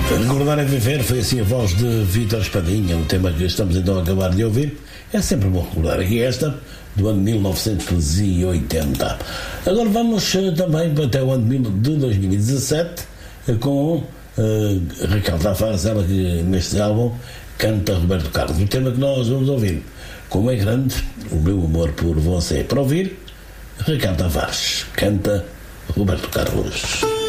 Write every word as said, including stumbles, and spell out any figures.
Recordar é viver, foi assim a voz de Vítor Espadinha, um tema que estamos então a acabar de ouvir. É sempre bom recordar aqui esta, do ano mil novecentos e oitenta. Agora vamos também até o ano de dois mil e dezassete com uh, Raquel Tavares, ela que neste álbum canta Roberto Carlos. O tema que nós vamos ouvir, como é grande o meu amor por você. Para ouvir, Raquel Tavares canta Roberto Carlos.